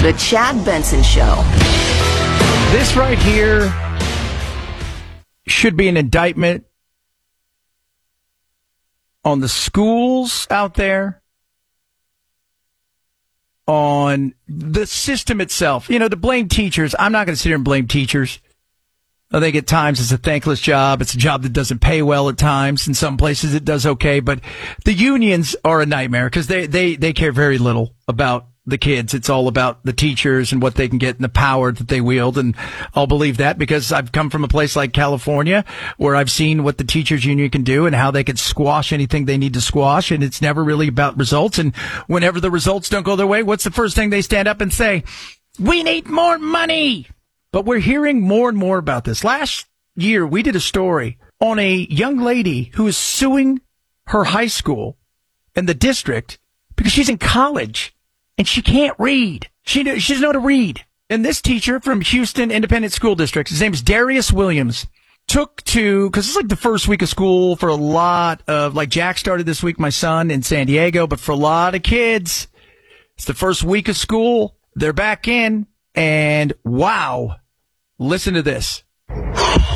The Chad Benson Show. This right here should be an indictment on the schools out there, on the system itself. You know, to blame teachers, I'm not going to sit here and blame teachers. I think at times it's a thankless job. It's a job that doesn't pay well at times. In some places it does okay, but the unions are a nightmare because they care very little about the kids. It's all about the teachers and what they can get and the power that they wield. And I'll believe that because I've come from a place like California where I've seen what the teachers union can do and how they can squash anything they need to squash. And it's never really about results. And whenever the results don't go their way, what's the first thing they stand up and say? We need more money. But we're hearing more and more about this. Last year, we did a story on a young lady who is suing her high school and the district because she's in college and she can't read. She doesn't know how to read. And this teacher from Houston Independent School District, his name is Darius Williams, took to, because it's like the first week of school for a lot of, like Jack started this week, my son, in San Diego, but for a lot of kids, it's the first week of school. They're back in, and wow, listen to this.